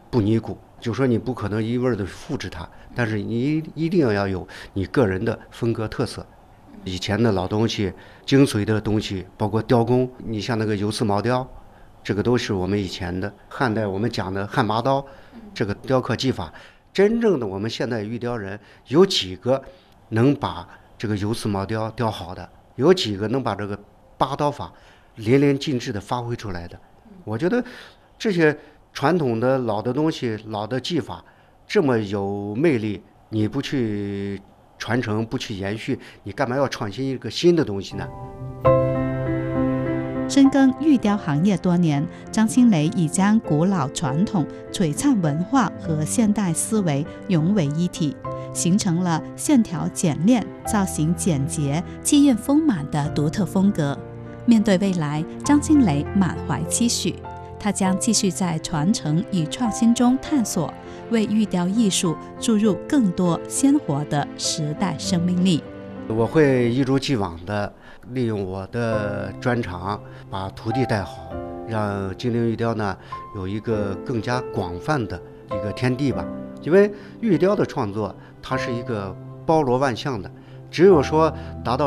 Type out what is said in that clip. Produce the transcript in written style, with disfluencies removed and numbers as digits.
不泥古，就说你不可能一味的复制它，但是你一定要有你个人的风格特色。以前的老东西、精髓的东西，包括雕工，你像那个油丝毛雕，这个都是我们以前的汉代我们讲的汉麻刀，这个雕刻技法，真正的我们现代玉雕人有几个能把这个油丝毛雕雕好的？有几个能把这个八刀法淋漓尽致的发挥出来的？我觉得这些传统的老的东西、老的技法这么有魅力，你不去传承、不去延续，你干嘛要创新一个新的东西呢？ 深耕玉雕行业多年，张新雷已将古老传统、璀璨文化和现代思维融为一体，形成了线条简练、造型简洁、气韵丰满的独特风格。面对未来，张新雷满怀期许，他将继续在传承与创新中探索，为玉雕艺术注入更多鲜活的时代生命力。 我会一如既往的利用我的专长，把徒弟带好，让金陵玉雕呢有一个更加广泛的一个天地吧。因为玉雕的创作，它是一个包罗万象的，只有说达到